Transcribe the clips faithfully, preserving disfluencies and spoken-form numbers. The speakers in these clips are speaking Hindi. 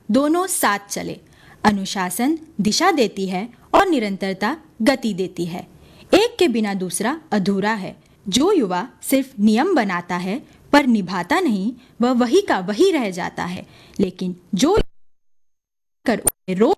दोनों साथ चले। अनुशासन दिशा देती है और निरंतरता गति देती है। एक के बिना दूसरा अधूरा है। जो युवा सिर्फ नियम बनाता है पर निभाता नहीं, वह वही का वही रह जाता है। लेकिन जो कर रोज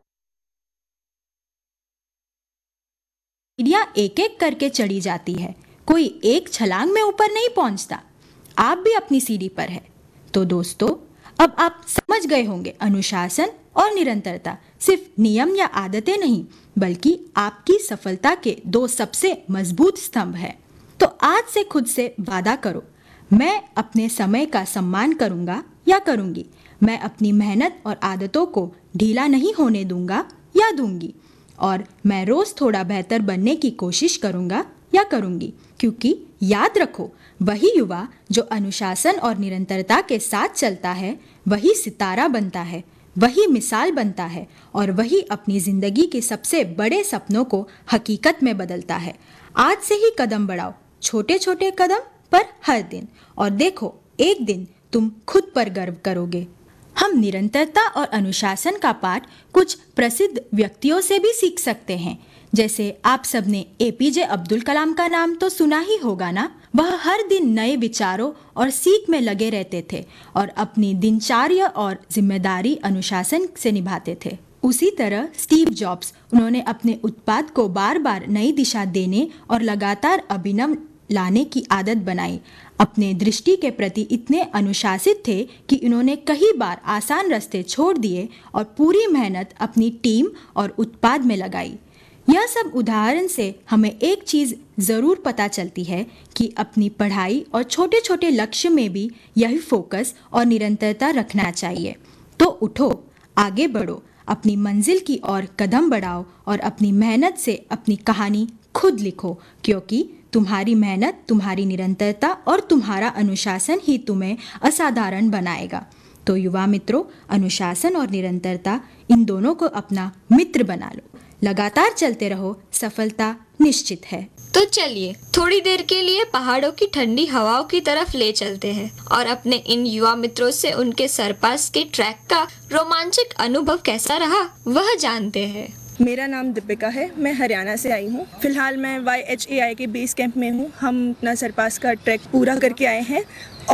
सीढ़ियां एक एक करके चढ़ी जाती है, कोई एक छलांग में ऊपर नहीं पहुंचता। आप भी अपनी सीढ़ी पर है। तो दोस्तों, अब आप समझ गए होंगे, अनुशासन और निरंतरता सिर्फ नियम या आदतें नहीं, बल्कि आपकी सफलता के दो सबसे मजबूत स्तंभ है। तो आज से खुद से वादा करो, मैं अपने समय का सम्मान करूंगा या करूंगी। मैं अपनी मेहनत और आदतों को ढीला नहीं होने दूंगा या दूंगी। और मैं रोज थोड़ा बेहतर बनने की कोशिश करूंगा या करूंगी। क्योंकि याद रखो, वही युवा जो अनुशासन और निरंतरता के साथ चलता है, वही सितारा बनता है, वही मिसाल बनता है और वही अपनी जिंदगी के सबसे बड़े सपनों को हकीकत में बदलता है। आज से ही कदम बढ़ाओ, छोटे छोटे कदम पर हर दिन, और देखो एक दिन तुम खुद पर गर्व करोगे। हम निरंतरता और अनुशासन का पाठ कुछ प्रसिद्ध व्यक्तियों से भी सीख सकते हैं। जैसे आप सबने एपीजे अब्दुल कलाम का नाम तो सुना ही होगा ना। वह हर दिन नए विचारों और सीख में लगे रहते थे और अपनी दिनचर्या और जिम्मेदारी अनुशासन से निभाते थे। उसी तरह स्टीव जॉब्स, उन्होंने अपने उत्पाद को बार बार नई दिशा देने और लगातार अभिनव लाने की आदत बनाई। अपने दृष्टि के प्रति इतने अनुशासित थे कि उन्होंने कई बार आसान रास्ते छोड़ दिए और पूरी मेहनत अपनी टीम और उत्पाद में लगाई। यह सब उदाहरण से हमें एक चीज़ ज़रूर पता चलती है कि अपनी पढ़ाई और छोटे छोटे लक्ष्य में भी यही फोकस और निरंतरता रखना चाहिए। तो उठो, आगे बढ़ो, अपनी मंजिल की ओर कदम बढ़ाओ और अपनी मेहनत से अपनी कहानी खुद लिखो। क्योंकि तुम्हारी मेहनत, तुम्हारी निरंतरता और तुम्हारा अनुशासन ही तुम्हें असाधारण बनाएगा। तो युवा मित्रों, अनुशासन और निरंतरता, इन दोनों को अपना मित्र बना लो। लगातार चलते रहो, सफलता निश्चित है। तो चलिए थोड़ी देर के लिए पहाड़ों की ठंडी हवाओं की तरफ ले चलते हैं और अपने इन युवा मित्रों से उनके सरपास के ट्रैक का रोमांचक अनुभव कैसा रहा वह जानते हैं। मेरा नाम दीपिका है, मैं हरियाणा से आई हूँ। फिलहाल मैं वाई एच ए आई के बेस कैंप में हूँ। हम अपना सरपास का ट्रैक पूरा करके आए हैं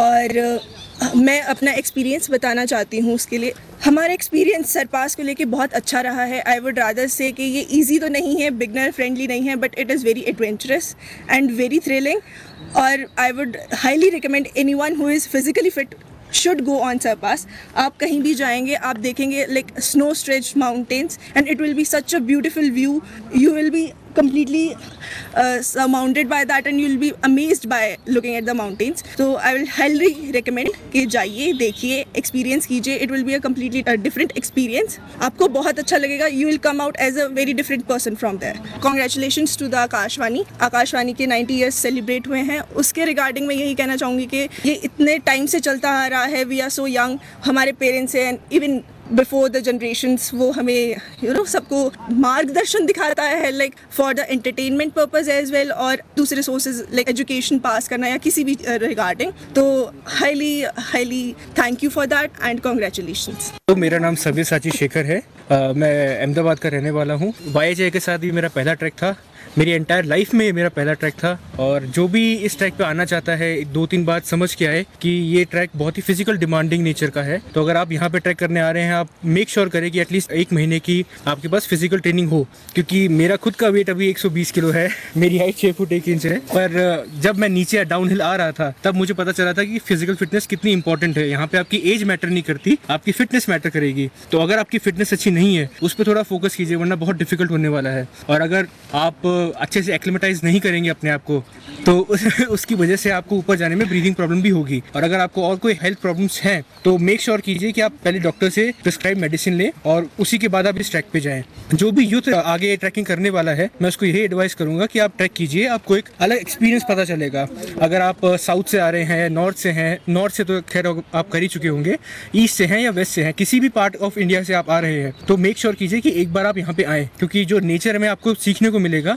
और मैं अपना एक्सपीरियंस बताना चाहती हूँ। उसके लिए हमारा एक्सपीरियंस सरपास को लेके बहुत अच्छा रहा है। आई वुड रादर से कि ये इजी तो नहीं है, बिगनर फ्रेंडली नहीं है, but it is very adventurous and very thrilling. और I would highly recommend anyone who is physically fit should go on Sarpass. आप कहीं भी जाएंगे, आप देखेंगे like snow stretched mountains and it will be such a beautiful view. You will be completely uh, surrounded by that and you will be amazed by looking at the mountains. So I will highly recommend कि जाइए, देखिए, experience कीजिए। It will be a completely uh, different experience. आपको बहुत अच्छा लगेगा। You will come out as a very different person from there. Congratulations to the Akashvani. Akashvani के ninety years celebrate हुए हैं। उसके रिगार्डिंग मैं यही कहना चाहूँगी कि ये इतने टाइम से चलता आ रहा है। We are so young, हमारे पेरेंट्स हैं and even before the generations, वो हमें यू नो सबको मार्गदर्शन दिखाता है like for the entertainment purpose as well, और दूसरे सोर्सेज लाइक एजुकेशन पास करना या किसी भी रिगार्डिंग। तो highly highly thank you for that and congratulations. तो मेरा नाम सव्यसाची शेखर है। uh, मैं अहमदाबाद का रहने वाला हूँ। वाई एच ए के साथ भी मेरा पहला ट्रैक था। मेरी एंटायर लाइफ में मेरा पहला ट्रैक था और जो भी इस ट्रैक पे आना चाहता है, दो तीन बात समझ के आए कि ये ट्रैक बहुत ही फिजिकल डिमांडिंग नेचर का है। तो अगर आप यहाँ पे ट्रैक करने आ रहे हैं, आप मेक श्योर करें कि एटलीस्ट एक महीने की आपके पास फिजिकल ट्रेनिंग हो। क्योंकि मेरा खुद का वेट अभी एक सौ बीस किलो है, मेरी हाइट छः फुट एक इंच है। पर जब मैं नीचे डाउन हिल आ रहा था तब मुझे पता चला था कि फिजिकल फिटनेस कितनी इंपॉर्टेंट है। यहाँ पे आपकी एज मैटर नहीं करती, आपकी फिटनेस मैटर करेगी। तो अगर आपकी फिटनेस अच्छी नहीं है, उस पर थोड़ा फोकस कीजिए, वरना बहुत डिफिकल्ट होने वाला है। और अगर आप अच्छे से एक्लिमेटाइज नहीं करेंगे अपने आप को, तो उसकी वजह से आपको ऊपर जाने में ब्रीदिंग प्रॉब्लम भी होगी। और अगर आपको और कोई हेल्थ प्रॉब्लम्स हैं तो मेक श्योर कीजिए कि आप पहले डॉक्टर से प्रिस्क्राइब मेडिसिन लें और उसी के बाद आप इस ट्रैक पे जाएं। जो भी यूथ आगे ट्रैकिंग करने वाला है, मैं उसको यही एडवाइस करूंगा कि आप ट्रैक कीजिए, आपको एक अलग एक्सपीरियंस पता चलेगा। अगर आप साउथ से आ रहे हैं, नॉर्थ से हैं, नॉर्थ से तो खैर आप कर ही चुके होंगे, ईस्ट से हैं या वेस्ट से हैं, किसी भी पार्ट ऑफ इंडिया से आप आ रहे हैं, तो मेक श्योर कीजिए कि एक बार आप यहाँ पे आएँ। क्योंकि जो नेचर में आपको सीखने को मिलेगा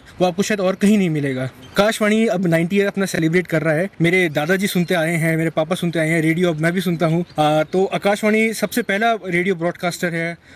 वो आपको शायद और कहीं नहीं मिलेगा। आकाशवाणी अब नाइन्टी ईयर अपना सेलिब्रेट कर रहा है। मेरे दादाजी सुनते आए हैं, मेरे पापा सुनते आए हैं रेडियो, अब मैं भी सुनता हूँ। आ, तो आकाशवाणी सबसे पहला रेडियो ब्रॉडकास्टर है